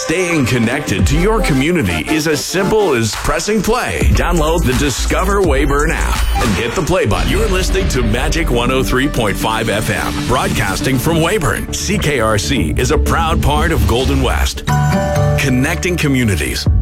Staying connected to your community is as simple as pressing play. Download the Discover Weyburn app and hit the play button. You're listening to Magic 103.5 FM, broadcasting from Weyburn. CKRC is a proud part of Golden West, connecting communities.